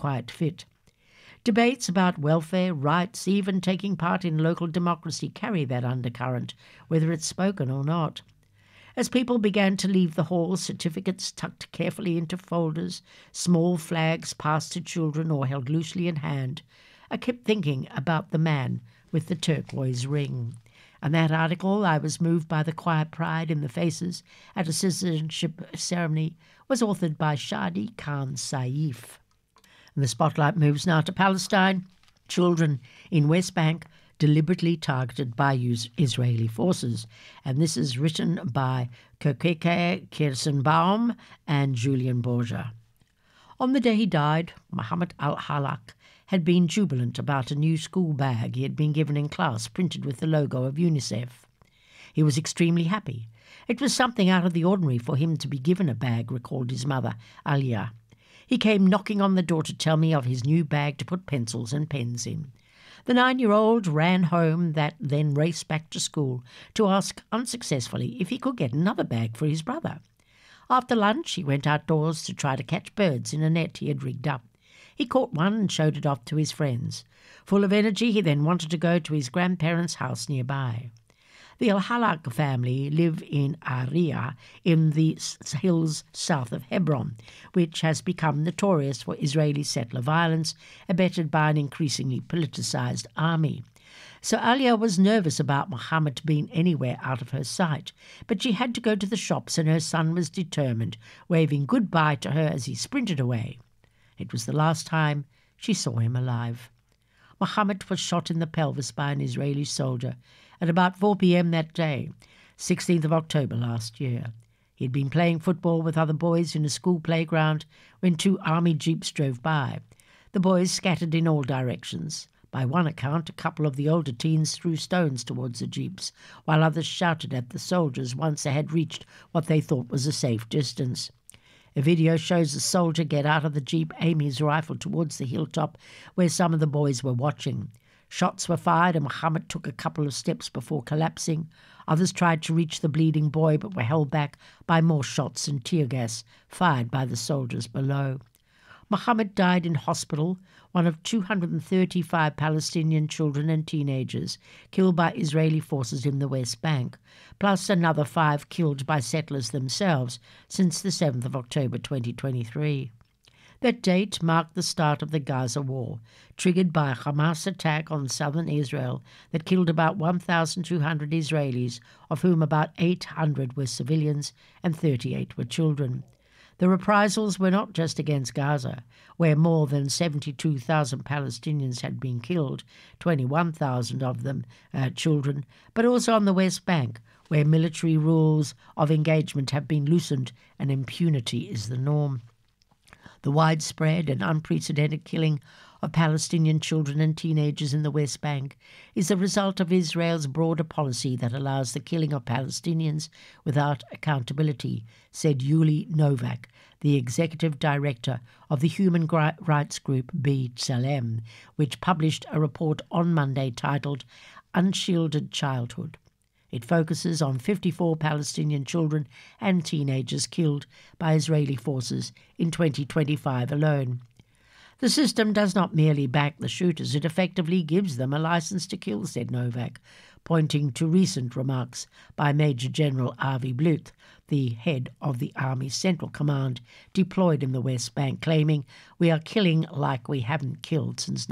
quite fit. Debates about welfare, rights, even taking part in local democracy carry that undercurrent, whether it's spoken or not. As people began to leave the hall, certificates tucked carefully into folders, small flags passed to children or held loosely in hand, I kept thinking about the man with the turquoise ring. And that article, I was moved by the quiet pride in the faces at a citizenship ceremony, was authored by Shadi Khan Saif. And the spotlight moves now to Palestine. Children in West Bank deliberately targeted by Israeli forces. And this is written by Kokeke Kirsenbaum and Julian Borja. On the day he died, Mohammed al-Halak had been jubilant about a new school bag he had been given in class printed with the logo of UNICEF. He was extremely happy. It was something out of the ordinary for him to be given a bag, recalled his mother, Alia. He came knocking on the door to tell me of his new bag to put pencils and pens in. The 9-year-old ran home, then raced back to school to ask unsuccessfully if he could get another bag for his brother. After lunch, he went outdoors to try to catch birds in a net he had rigged up. He caught one and showed it off to his friends. Full of energy, he then wanted to go to his grandparents' house nearby. The Al-Halak family live in Aria in the hills south of Hebron, which has become notorious for Israeli settler violence, abetted by an increasingly politicized army. So Alia was nervous about Muhammad being anywhere out of her sight, but she had to go to the shops and her son was determined, waving goodbye to her as he sprinted away. It was the last time she saw him alive. Muhammad was shot in the pelvis by an Israeli soldier at about 4 p.m. that day, 16th of October last year. He had been playing football with other boys in a school playground when 2 army jeeps drove by. The boys scattered in all directions. By one account, a couple of the older teens threw stones towards the jeeps, while others shouted at the soldiers once they had reached what they thought was a safe distance. A video shows a soldier get out of the jeep, aim his rifle towards the hilltop where some of the boys were watching. Shots were fired and Muhammad took a couple of steps before collapsing. Others tried to reach the bleeding boy but were held back by more shots and tear gas fired by the soldiers below. Muhammad died in hospital, one of 235 Palestinian children and teenagers killed by Israeli forces in the West Bank, plus another 5 killed by settlers themselves since the 7th of October 2023. That date marked the start of the Gaza war, triggered by a Hamas attack on southern Israel that killed about 1,200 Israelis, of whom about 800 were civilians and 38 were children. The reprisals were not just against Gaza, where more than 72,000 Palestinians had been killed, 21,000 of them children, but also on the West Bank, where military rules of engagement have been loosened and impunity is the norm. The widespread and unprecedented killing of Palestinian children and teenagers in the West Bank is the result of Israel's broader policy that allows the killing of Palestinians without accountability, said Yuli Novak, the executive director of the human rights group B'Tselem, which published a report on Monday titled Unshielded Childhood. It focuses on 54 Palestinian children and teenagers killed by Israeli forces in 2025 alone. The system does not merely back the shooters, it effectively gives them a license to kill, said Novak, pointing to recent remarks by Major General Avi Bluth, the head of the Army Central Command deployed in the West Bank, claiming, "We are killing like we haven't killed since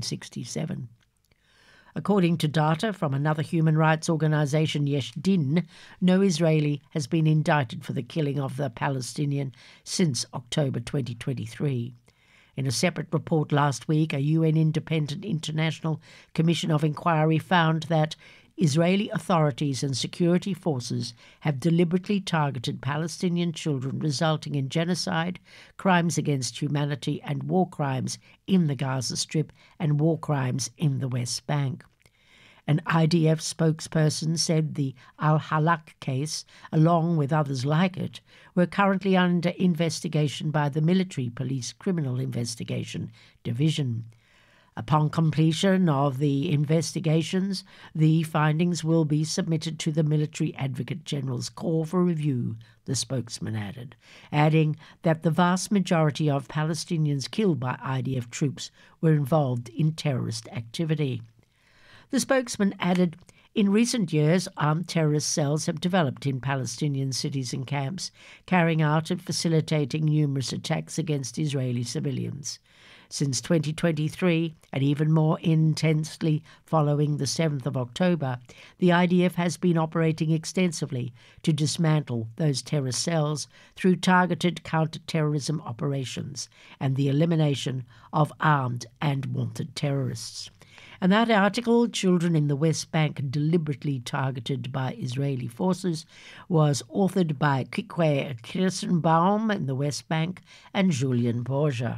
1967. According to data from another human rights organization, Yesh Din, no Israeli has been indicted for the killing of the Palestinian since October 2023. In a separate report last week, a UN Independent International Commission of Inquiry found that Israeli authorities and security forces have deliberately targeted Palestinian children, resulting in genocide, crimes against humanity and war crimes in the Gaza Strip and war crimes in the West Bank. An IDF spokesperson said the Al-Halak case, along with others like it, were currently under investigation by the Military Police Criminal Investigation Division. Upon completion of the investigations, the findings will be submitted to the Military Advocate General's Corps for review, the spokesman adding that the vast majority of Palestinians killed by IDF troops were involved in terrorist activity. The spokesman added, in recent years, armed terrorist cells have developed in Palestinian cities and camps, carrying out and facilitating numerous attacks against Israeli civilians. Since 2023, and even more intensely following the 7th of October, the IDF has been operating extensively to dismantle those terrorist cells through targeted counter-terrorism operations and the elimination of armed and wanted terrorists. And that article, Children in the West Bank Deliberately Targeted by Israeli Forces, was authored by Kikwe Kirstenbaum in the West Bank and Julian Borja.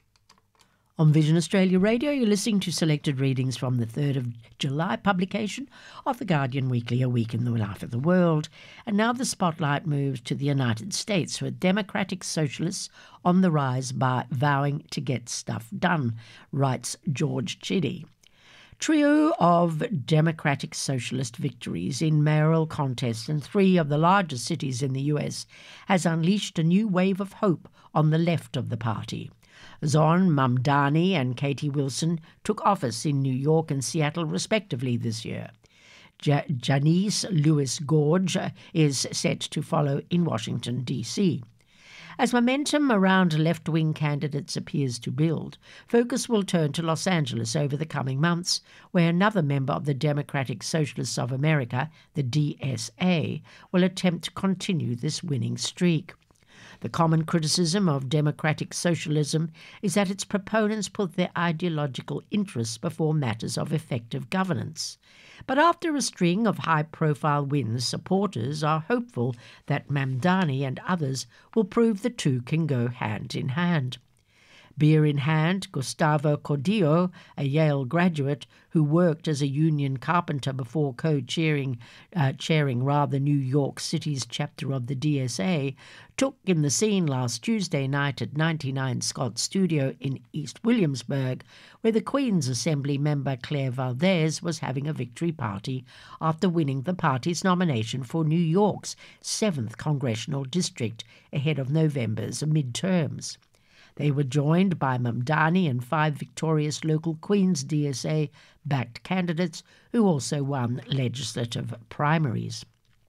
On Vision Australia Radio, you're listening to selected readings from the 3rd of July publication of The Guardian Weekly, a week in the life of the world. And now the spotlight moves to the United States, with democratic socialists on the rise by vowing to get stuff done, writes George Chiddy. Trio of democratic socialist victories in mayoral contests in 3 of the largest cities in the US has unleashed a new wave of hope on the left of the party. Zohran Mamdani and Katie Wilson took office in New York and Seattle respectively this year. Janice Lewis Gorge is set to follow in Washington, D.C. As momentum around left-wing candidates appears to build, focus will turn to Los Angeles over the coming months, where another member of the Democratic Socialists of America, the DSA, will attempt to continue this winning streak. The common criticism of democratic socialism is that its proponents put their ideological interests before matters of effective governance. But after a string of high-profile wins, supporters are hopeful that Mamdani and others will prove the two can go hand in hand. Beer in hand, Gustavo Cordillo, a Yale graduate who worked as a union carpenter before chairing New York City's chapter of the DSA, took in the scene last Tuesday night at 99 Scott Studio in East Williamsburg, where the Queen's Assembly member Claire Valdez was having a victory party after winning the party's nomination for New York's 7th congressional district ahead of November's midterms. They were joined by Mamdani and 5 victorious local Queen's DSA-backed candidates who also won legislative primaries.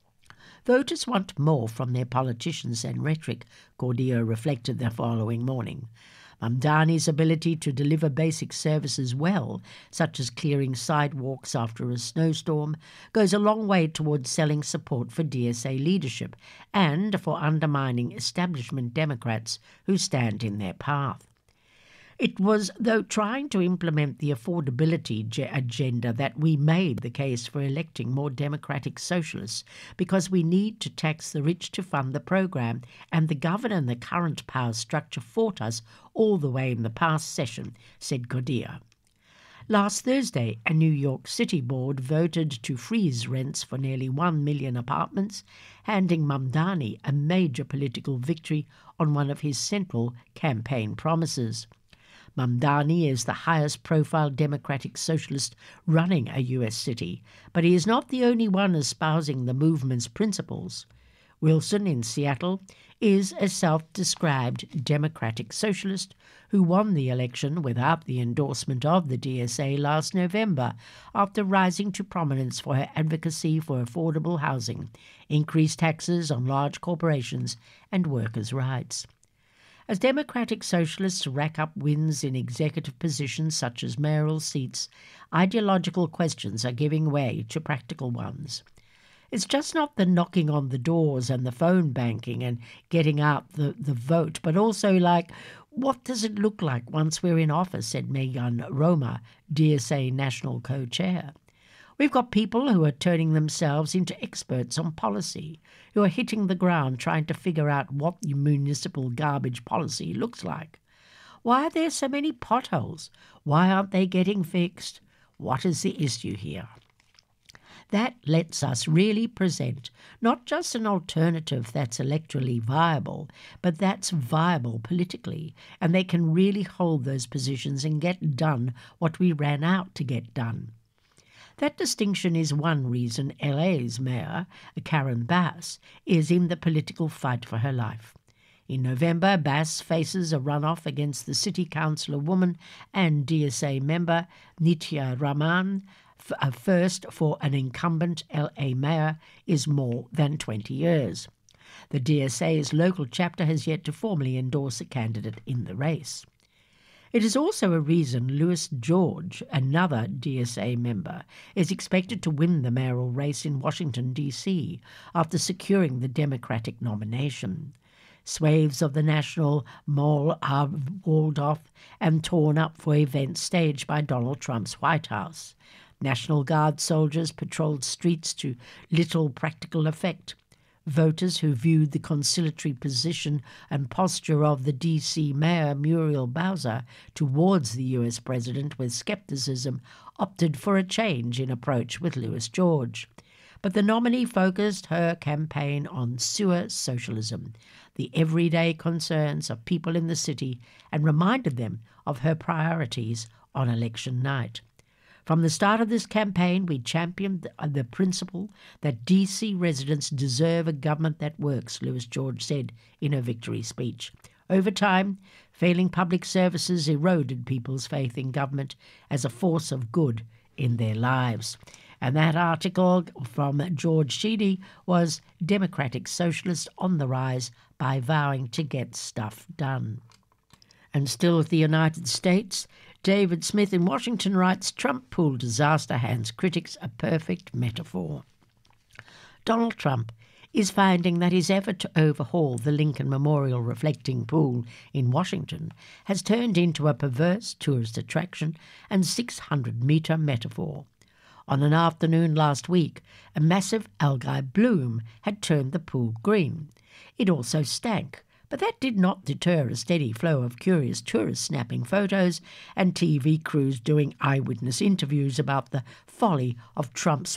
Voters want more from their politicians than rhetoric, Cordillo reflected the following morning. Mamdani's ability to deliver basic services well, such as clearing sidewalks after a snowstorm, goes a long way towards selling support for DSA leadership and for undermining establishment Democrats who stand in their path. It was, though, trying to implement the affordability agenda that we made the case for electing more democratic socialists, because we need to tax the rich to fund the program, and the governor and the current power structure fought us all the way in the past session, said Cordillo. Last Thursday, a New York City board voted to freeze rents for nearly 1 million apartments, handing Mamdani a major political victory on one of his central campaign promises. Mamdani is the highest-profile democratic socialist running a U.S. city, but he is not the only one espousing the movement's principles. Wilson in Seattle is a self-described democratic socialist who won the election without the endorsement of the DSA last November after rising to prominence for her advocacy for affordable housing, increased taxes on large corporations, and workers' rights. As democratic socialists rack up wins in executive positions such as mayoral seats, ideological questions are giving way to practical ones. It's just not the knocking on the doors and the phone banking and getting out the vote, but also what does it look like once we're in office, said Megan Roma, DSA National Co-Chair. We've got people who are turning themselves into experts on policy, who are hitting the ground trying to figure out what municipal garbage policy looks like. Why are there so many potholes? Why aren't they getting fixed? What is the issue here? That lets us really present not just an alternative that's electorally viable, but that's viable politically, and they can really hold those positions and get done what we ran out to get done. That distinction is one reason LA's mayor, Karen Bass, is in the political fight for her life. In November, Bass faces a runoff against the city councillorwoman and DSA member Nitya Raman. A first for an incumbent LA mayor is more than 20 years. The DSA's local chapter has yet to formally endorse a candidate in the race. It is also a reason Louis George, another DSA member, is expected to win the mayoral race in Washington, D.C., after securing the Democratic nomination. Swathes of the National Mall are walled off and torn up for events staged by Donald Trump's White House. National Guard soldiers patrolled streets to little practical effect. Voters who viewed the conciliatory position and posture of the D.C. Mayor Muriel Bowser towards the U.S. president with skepticism opted for a change in approach with Louis George. But the nominee focused her campaign on sewer socialism, the everyday concerns of people in the city, and reminded them of her priorities on election night. From the start of this campaign, we championed the principle that D.C. residents deserve a government that works, Louis George said in her victory speech. Over time, failing public services eroded people's faith in government as a force of good in their lives. And that article from George Sheedy was Democratic Socialists on the Rise by Vowing to Get Stuff Done. And still with the United States, David Smith in Washington writes, Trump pool disaster hands critics a perfect metaphor. Donald Trump is finding that his effort to overhaul the Lincoln Memorial reflecting pool in Washington has turned into a perverse tourist attraction and 600-metre metaphor. On an afternoon last week, a massive algae bloom had turned the pool green. It also stank, but that did not deter a steady flow of curious tourists snapping photos and TV crews doing eyewitness interviews about the folly of Trump's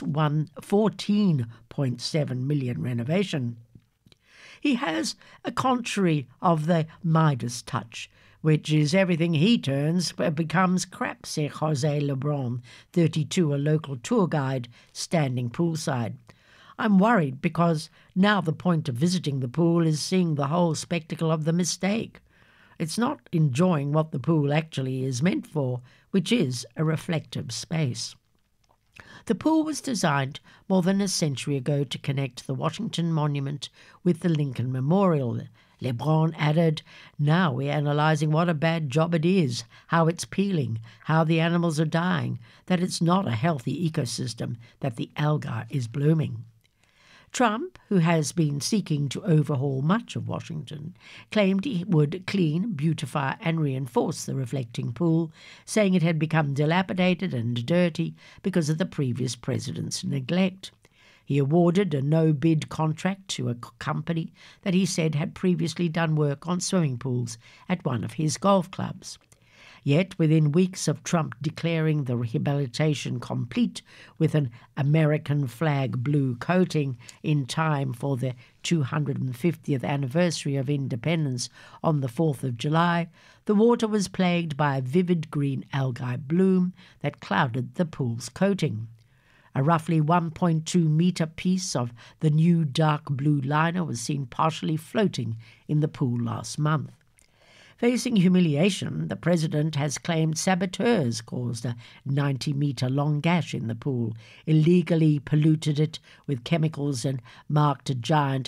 $14.7 million renovation. He has a contrary of the Midas touch, which is everything he turns becomes crap, said Jose Lebron, 32, a local tour guide standing poolside. I'm worried because now the point of visiting the pool is seeing the whole spectacle of the mistake. It's not enjoying what the pool actually is meant for, which is a reflective space. The pool was designed more than a century ago to connect the Washington Monument with the Lincoln Memorial. Lebron added, now we're analysing what a bad job it is, how it's peeling, how the animals are dying, that it's not a healthy ecosystem, that the algae is blooming. Trump, who has been seeking to overhaul much of Washington, claimed he would clean, beautify and reinforce the reflecting pool, saying it had become dilapidated and dirty because of the previous president's neglect. He awarded a no-bid contract to a company that he said had previously done work on swimming pools at one of his golf clubs. Yet, within weeks of Trump declaring the rehabilitation complete with an American flag blue coating in time for the 250th anniversary of independence on the 4th of July, the water was plagued by a vivid green algae bloom that clouded the pool's coating. A roughly 1.2-metre piece of the new dark blue liner was seen partially floating in the pool last month. Facing humiliation, the president has claimed saboteurs caused a 90-metre-long gash in the pool, illegally polluted it with chemicals and marked a giant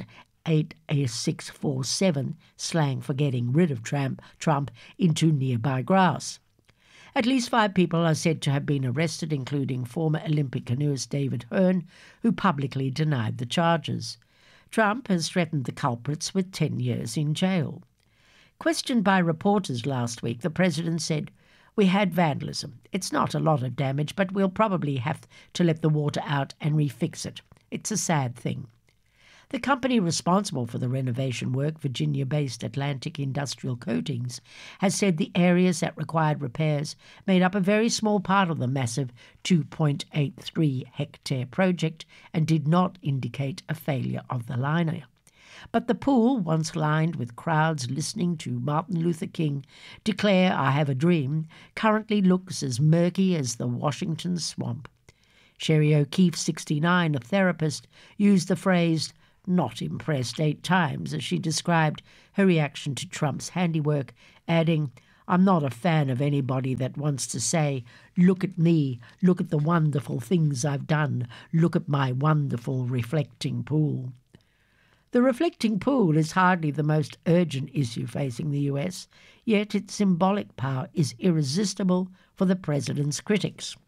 8A647, slang for getting rid of Trump, into nearby grass. At least 5 people are said to have been arrested, including former Olympic canoeist David Hearn, who publicly denied the charges. Trump has threatened the culprits with 10 years in jail. Questioned by reporters last week, the president said, "We had vandalism. It's not a lot of damage, but we'll probably have to let the water out and refix it. It's a sad thing." The company responsible for the renovation work, Virginia-based Atlantic Industrial Coatings, has said the areas that required repairs made up a very small part of the massive 2.83-hectare project and did not indicate a failure of the liner. But the pool, once lined with crowds listening to Martin Luther King declare "I have a dream," currently looks as murky as the Washington swamp. Sherry O'Keefe, 69, a therapist, used the phrase "not impressed" 8 times as she described her reaction to Trump's handiwork, adding, "I'm not a fan of anybody that wants to say, 'Look at me, look at the wonderful things I've done, look at my wonderful reflecting pool.'" The reflecting pool is hardly the most urgent issue facing the US, yet its symbolic power is irresistible for the president's critics.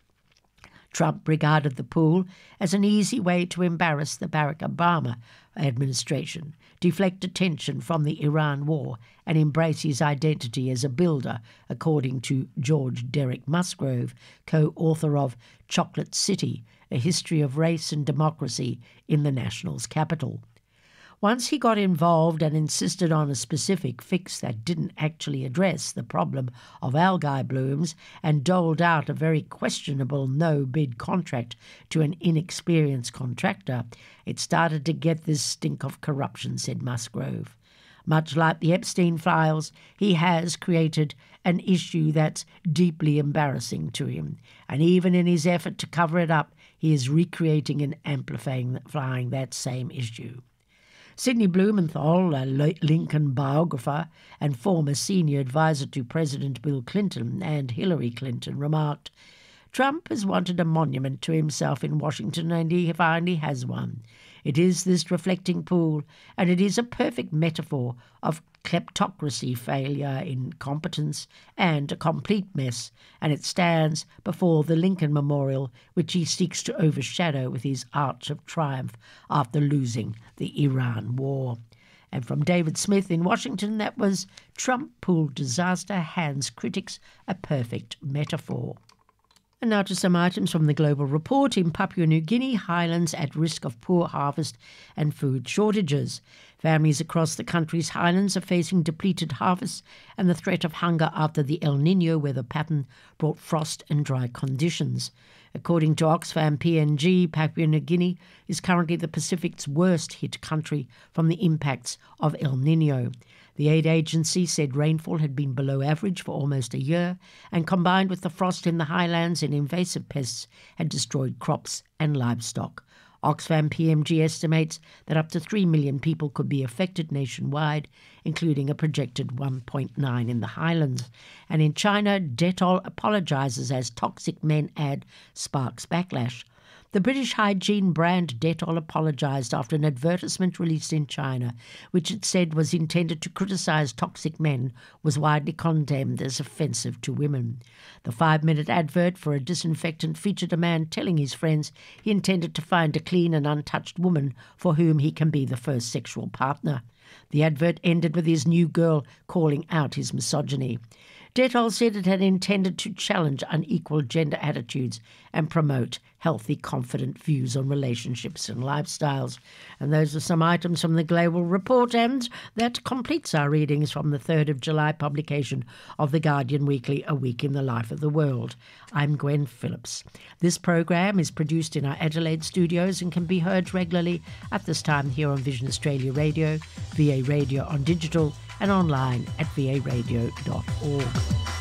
Trump regarded the pool as an easy way to embarrass the Barack Obama administration, deflect attention from the Iran war, and embrace his identity as a builder, according to George Derek Musgrove, co-author of Chocolate City, A History of Race and Democracy in the National's Capital. Once he got involved and insisted on a specific fix that didn't actually address the problem of algae blooms and doled out a very questionable no-bid contract to an inexperienced contractor, it started to get this stink of corruption, said Musgrove. Much like the Epstein files, he has created an issue that's deeply embarrassing to him, and even in his effort to cover it up, he is recreating and amplifying that same issue. Sidney Blumenthal, a Lincoln biographer and former senior advisor to President Bill Clinton and Hillary Clinton, remarked, "Trump has wanted a monument to himself in Washington, and he finally has one. It is this reflecting pool, and it is a perfect metaphor of kleptocracy, failure, incompetence, and a complete mess, and it stands before the Lincoln Memorial, which he seeks to overshadow with his arch of triumph after losing the Iran war." And from David Smith in Washington, that was "Trump pool disaster hands critics a perfect metaphor." And now to some items from the Global Report. In Papua New Guinea, highlands at risk of poor harvest and food shortages. Families across the country's highlands are facing depleted harvests and the threat of hunger after the El Niño weather pattern brought frost and dry conditions. According to Oxfam PNG, Papua New Guinea is currently the Pacific's worst-hit country from the impacts of El Niño. The aid agency said rainfall had been below average for almost a year, and combined with the frost in the highlands and invasive pests, had destroyed crops and livestock. Oxfam PMG estimates that up to 3 million people could be affected nationwide, including a projected 1.9 in the highlands. And in China, Dettol apologizes as toxic men ad sparks backlash. The British hygiene brand Dettol apologized after an advertisement released in China, which it said was intended to criticize toxic men, was widely condemned as offensive to women. The 5-minute advert for a disinfectant featured a man telling his friends he intended to find a clean and untouched woman for whom he can be the first sexual partner. The advert ended with his new girl calling out his misogyny. Dettol said it had intended to challenge unequal gender attitudes and promote healthy, confident views on relationships and lifestyles. And those are some items from the Global Report, and that completes our readings from the 3rd of July publication of The Guardian Weekly, A Week in the Life of the World. I'm Gwen Phillips. This program is produced in our Adelaide studios and can be heard regularly at this time here on Vision Australia Radio, VA Radio on digital, and online at varadio.org.